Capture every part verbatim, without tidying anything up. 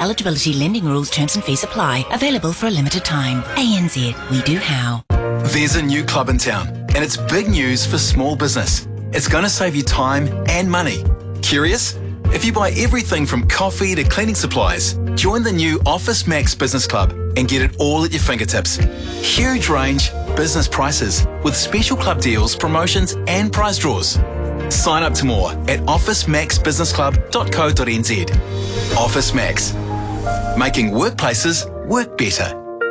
Eligibility, lending rules, terms and fees apply. Available for a limited time. A N Z, we do how. There's a new club in town, and it's big news for small business. It's going to save you time and money. Curious? If you buy everything from coffee to cleaning supplies, join the new Office Max Business Club and get it all at your fingertips. Huge range, business prices, with special club deals, promotions and prize draws. Sign up to more at office max business club dot co dot n z. Office Max. Making workplaces work better.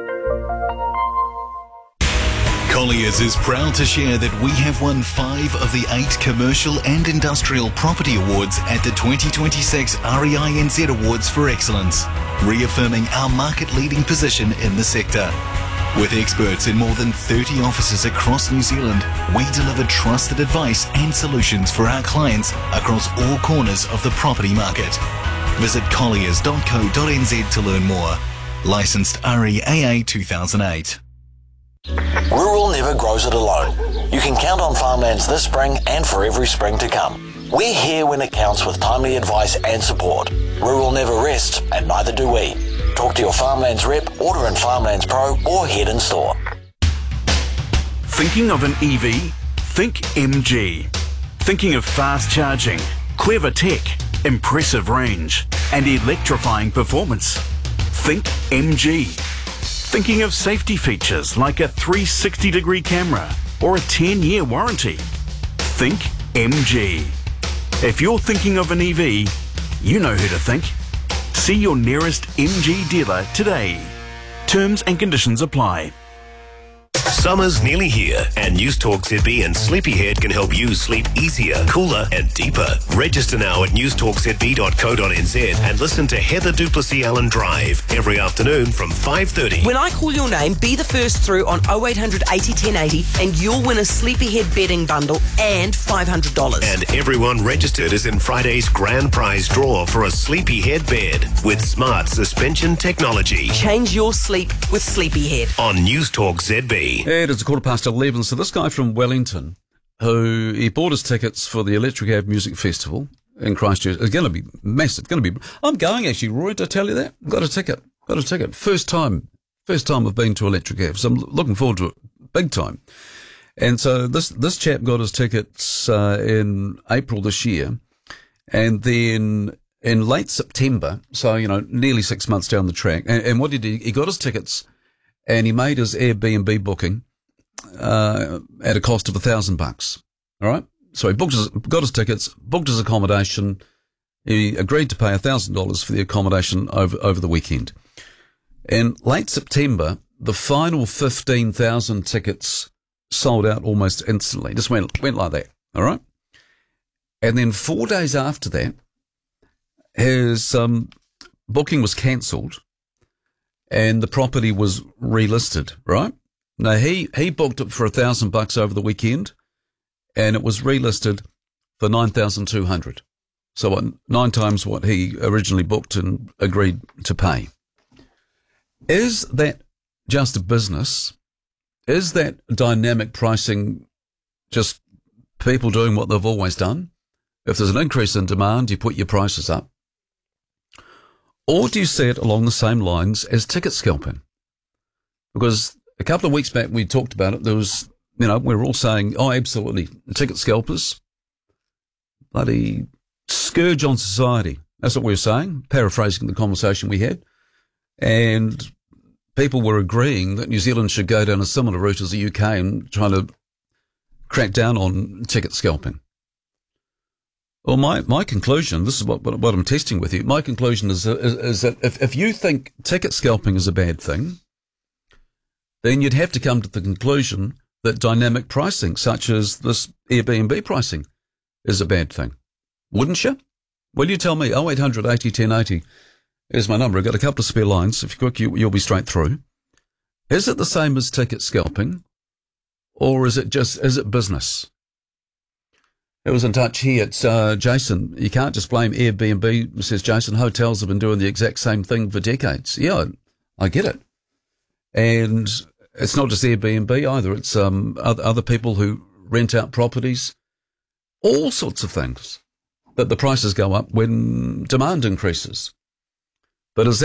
Colliers is proud to share that we have won five of the eight commercial and industrial property awards at the twenty twenty-six R E I N Z Awards for Excellence, reaffirming our market-leading position in the sector. With experts in more than thirty offices across New Zealand, we deliver trusted advice and solutions for our clients across all corners of the property market. Visit colliers dot co dot n z to learn more. Licensed R E A A two thousand eight. Rural never grows it alone. You can count on Farmlands this spring and for every spring to come. We're here when it counts with timely advice and support. Rural never rests, and neither do we. Talk to your Farmlands rep, order in Farmlands Pro, or head in store. Thinking of an E V? Think M G. Thinking of fast charging, clever tech, impressive range, and electrifying performance? Think M G. Thinking of safety features like a three sixty degree camera or a ten year warranty? Think M G. If you're thinking of an E V, you know who to think. See your nearest M G dealer today. Terms and conditions apply. Summer's nearly here, and Newstalk Z B and Sleepyhead can help you sleep easier, cooler and deeper. Register now at newstalk z b dot co dot n z and listen to Heather Duplessis Allen Drive every afternoon from five thirty. When I call your name, be the first through on oh eight hundred eighty ten eighty and you'll win a Sleepyhead bedding bundle and five hundred dollars. And everyone registered is in Friday's grand prize draw for a Sleepyhead bed with smart suspension technology. Change your sleep with Sleepyhead. On Newstalk Z B. It is a quarter past eleven. So this guy from Wellington, who he bought his tickets for the Electric Ave Music Festival in Christchurch, is going to be massive. It's going to be. I'm going actually, Roy. Did I tell you that? Got a ticket. Got a ticket. First time. First time I've been to Electric Ave. So I'm looking forward to it big time. And so this this chap got his tickets uh, in April this year, and then in late September. So you know, nearly six months down the track. And, and what did he? He got his tickets. And he made his Airbnb booking uh, at a cost of a thousand bucks. All right, so he booked his, got his tickets, booked his accommodation. He agreed to pay a thousand dollars for the accommodation over over the weekend. In late September, the final fifteen thousand tickets sold out almost instantly. Just went went like that. All right, and then four days after that, his um, booking was cancelled. And the property was relisted, right? Now he, he booked it for a thousand bucks over the weekend, and it was relisted for nine thousand two hundred. So what, nine times what he originally booked and agreed to pay. Is that just a business? Is that dynamic pricing just people doing what they've always done? If there's an increase in demand, you put your prices up. Or do you see it along the same lines as ticket scalping? Because a couple of weeks back we talked about it. There was, you know, we were all saying, oh, absolutely, ticket scalpers, bloody scourge on society. That's what we were saying, paraphrasing the conversation we had. And people were agreeing that New Zealand should go down a similar route as the U K and try to crack down on ticket scalping. Well, my, my conclusion, this is what, what, what I'm testing with you, my conclusion is, is, is that if, if you think ticket scalping is a bad thing, then you'd have to come to the conclusion that dynamic pricing, such as this Airbnb pricing, is a bad thing. Wouldn't you? Well, you tell me. oh eight hundred eighty ten eighty is my number. I've got a couple of spare lines. If you're quick, you, you'll be straight through. Is it the same as ticket scalping, or is it just, is it business? It was in touch here. It's uh, Jason. You can't just blame Airbnb, says Jason. Hotels have been doing the exact same thing for decades. Yeah, I get it. And it's not just Airbnb either. It's um, other people who rent out properties, all sorts of things, that the prices go up when demand increases. But is that